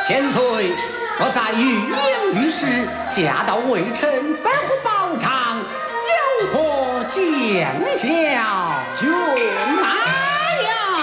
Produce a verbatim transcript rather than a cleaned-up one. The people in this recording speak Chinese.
千岁若再欲言于时，驾到微臣本乎保障，有何见教？ 君乃